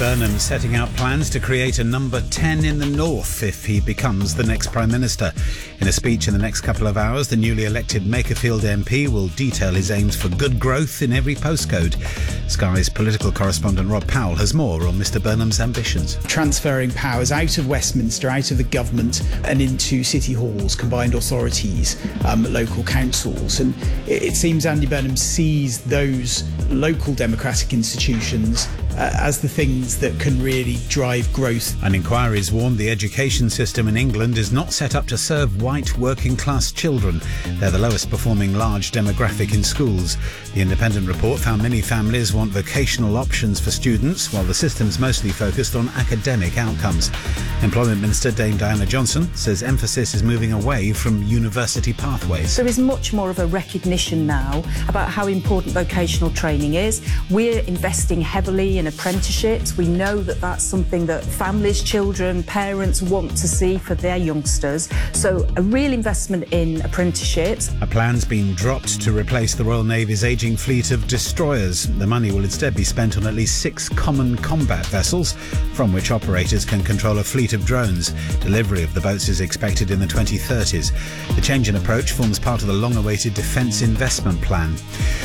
Burnham setting out plans to create a number 10 in the north if he becomes the next Prime Minister. In a speech in the next couple of hours, the newly elected Makerfield MP will detail his aims for good growth in every postcode. Sky's political correspondent Rob Powell has more on Mr Burnham's ambitions. Transferring powers out of Westminster, out of the government and into city halls, combined authorities, local councils. And it seems Andy Burnham sees those local democratic institutions as the things that can really drive growth. And inquiries warn the education system in England is not set up to serve white working class children. They're the lowest performing large demographic in schools. The independent report found many families want vocational options for students, while the system's mostly focused on academic outcomes. Employment Minister Dame Diana Johnson says emphasis is moving away from university pathways. There is much more of a recognition now about how important vocational training is. We're investing heavily in apprenticeships. We know that that's something that families, children, parents want to see for their youngsters. So a real investment in apprenticeships. A plan's been dropped to replace the Royal Navy's ageing fleet of destroyers. The money will instead be spent on at least 6 common combat vessels, from which operators can control a fleet of drones. Delivery of the boats is expected in the 2030s. The change in approach forms part of the long-awaited defence investment plan.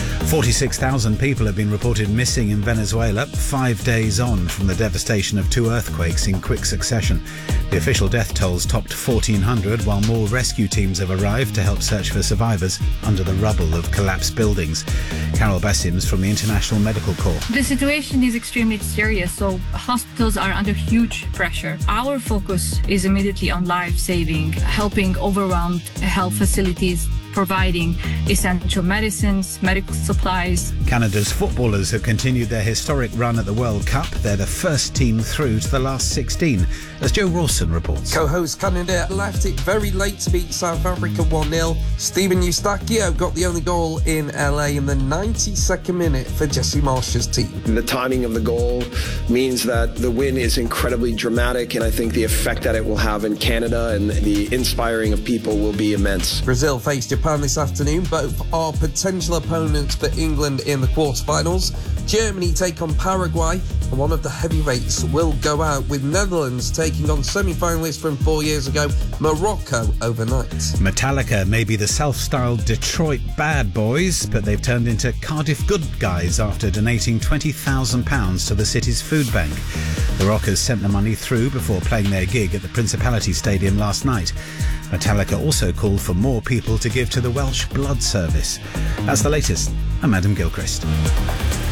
46,000 people have been reported missing in Venezuela, 5 days on from the devastation of 2 earthquakes in quick succession. The official death tolls topped 1,400, while more rescue teams have arrived to help search for survivors under the rubble of collapsed buildings. Carol Bessims from the International Medical Corps. The situation is extremely serious, so hospitals are under huge pressure. Our focus is immediately on life-saving, helping overwhelmed health facilities, providing essential medicines, medical supplies. Canada's footballers have continued their historic run at the World Cup. They're the first team through to the last 16, as Joe Rawson reports. Co-host Canada left it very late to beat South Africa 1-0. Steven Eustachio got the only goal in LA in the 92nd minute for Jesse Marsh's team. The timing of the goal means that the win is incredibly dramatic, and I think the effect that it will have in Canada and the inspiring of people will be immense. Brazil faced Japan this afternoon. Both are potential opponents for England in the quarterfinals. Germany take on Paraguay, and one of the heavyweights will go out, with Netherlands taking on semi-finalists from 4 years ago, Morocco, overnight. Metallica may be the self-styled Detroit bad boys, but they've turned into Cardiff good guys after donating £20,000 to the city's food bank. The Rockers sent the money through before playing their gig at the Principality Stadium last night. Metallica also called for more people to give to the Welsh Blood Service. That's the latest. I'm Adam Gilchrist.